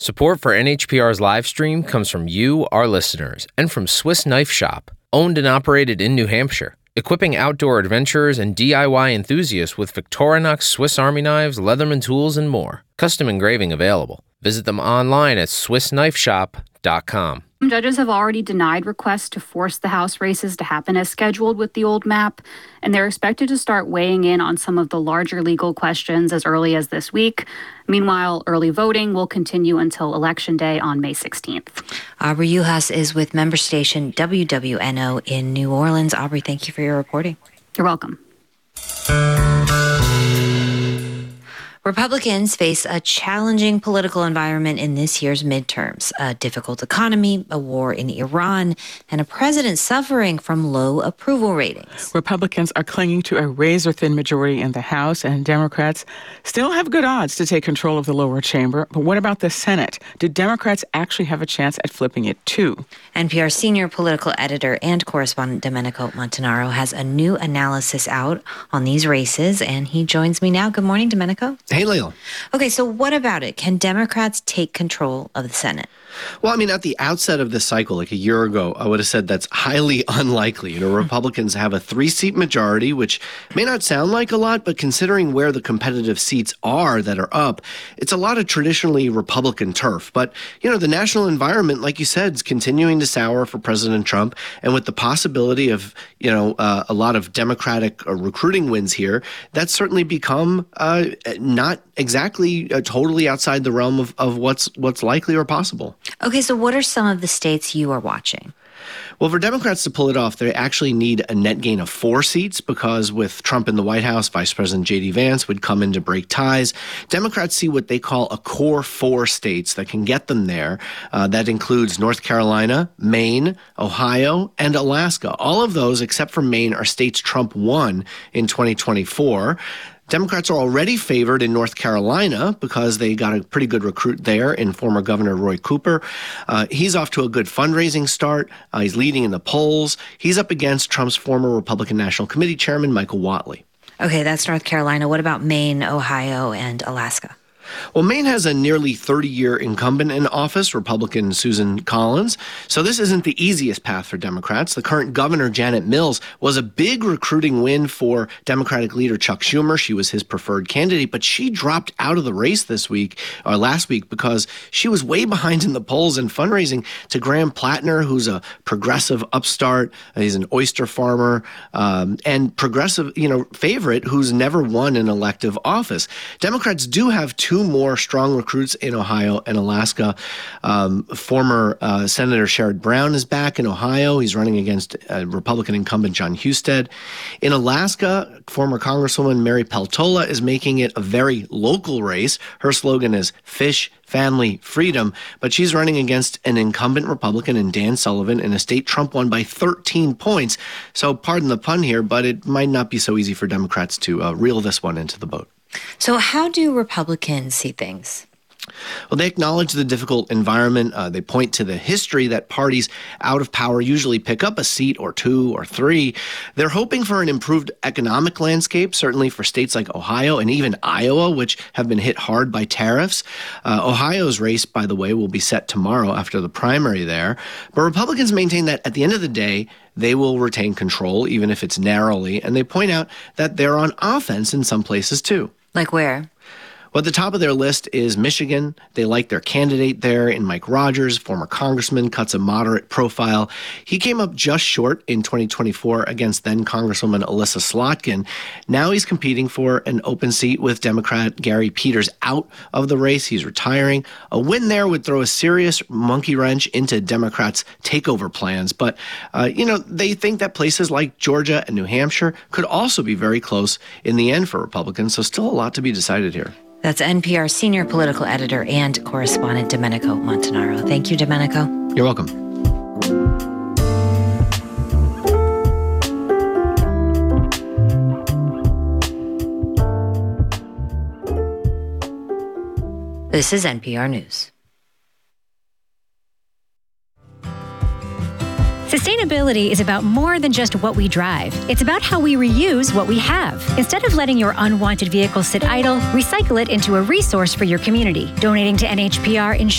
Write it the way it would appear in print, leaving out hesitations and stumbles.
Support for NHPR's live stream comes from you, our listeners, and from Swiss Knife Shop, owned and operated in New Hampshire, equipping outdoor adventurers and DIY enthusiasts with Victorinox Swiss Army knives, Leatherman tools, and more. Custom engraving available. Visit them online at SwissKnifeShop.com. Judges have already denied requests to force the House races to happen as scheduled with the old map, and they're expected to start weighing in on some of the larger legal questions as early as this week. Meanwhile, early voting will continue until Election Day on May 16th. Aubrey Uhas is with member station WWNO in New Orleans. Aubrey, thank you for your reporting. You're welcome. Republicans face a challenging political environment in this year's midterms, a difficult economy, a war in Iran, and a president suffering from low approval ratings. Republicans are clinging to a razor-thin majority in the House, and Democrats still have good odds to take control of the lower chamber. But what about the Senate? Do Democrats actually have a chance at flipping it too? NPR senior political editor and correspondent Domenico Montanaro has a new analysis out on these races, and he joins me now. Good morning, Domenico. Hey, Leila. Okay, so what about it? Can Democrats take control of the Senate? Well, I mean, at the outset of this cycle, like a year ago, I would have said that's highly unlikely. Republicans have a 3-seat majority, which may not sound like a lot, but considering where the competitive seats are that are up, it's a lot of traditionally Republican turf. But, the national environment, like you said, is continuing to sour for President Trump. And with the possibility of, a lot of Democratic recruiting wins here, that's certainly become not exactly totally outside the realm of what's likely or possible. Okay, so what are some of the states you are watching? Well, for Democrats to pull it off, they actually need a net gain of 4 seats because with Trump in the White House, Vice President J.D. Vance would come in to break ties. Democrats see what they call a core 4 states that can get them there. That includes North Carolina, Maine, Ohio, and Alaska. All of those, except for Maine, are states Trump won in 2024. Democrats are already favored in North Carolina because they got a pretty good recruit there in former Governor Roy Cooper. He's off to a good fundraising start. He's leading in the polls. He's up against Trump's former Republican National Committee Chairman, Michael Whatley. Okay, that's North Carolina. What about Maine, Ohio, and Alaska? Well, Maine has a nearly 30-year incumbent in office, Republican Susan Collins. So this isn't the easiest path for Democrats. The current governor, Janet Mills, was a big recruiting win for Democratic leader Chuck Schumer. She was his preferred candidate, but she dropped out of the race last week because she was way behind in the polls and fundraising to Graham Plattner, who's a progressive upstart. He's an oyster farmer and progressive, favorite who's never won an elective office. Democrats do have 2 more strong recruits in Ohio and Alaska. Former Senator Sherrod Brown is back in Ohio. He's running against Republican incumbent John Husted. In Alaska, former Congresswoman Mary Peltola is making it a very local race. Her slogan is Fish, Family, Freedom, but she's running against an incumbent Republican in Dan Sullivan in a state Trump won by 13 points. So pardon the pun here, but it might not be so easy for Democrats to reel this one into the boat. So how do Republicans see things? Well, they acknowledge the difficult environment. They point to the history that parties out of power usually pick up a seat or 2 or 3. They're hoping for an improved economic landscape, certainly for states like Ohio and even Iowa, which have been hit hard by tariffs. Ohio's race, by the way, will be set tomorrow after the primary there. But Republicans maintain that at the end of the day, they will retain control, even if it's narrowly. And they point out that they're on offense in some places, too. Like where? Well, at the top of their list is Michigan. They like their candidate there in Mike Rogers, former congressman, cuts a moderate profile. He came up just short in 2024 against then Congresswoman Alyssa Slotkin. Now he's competing for an open seat with Democrat Gary Peters out of the race. He's retiring. A win there would throw a serious monkey wrench into Democrats' takeover plans. But, they think that places like Georgia and New Hampshire could also be very close in the end for Republicans. So still a lot to be decided here. That's NPR senior political editor and correspondent Domenico Montanaro. Thank you, Domenico. You're welcome. This is NPR News. Sustainability is about more than just what we drive. It's about how we reuse what we have. Instead of letting your unwanted vehicle sit idle, recycle it into a resource for your community. Donating to NHPR ensures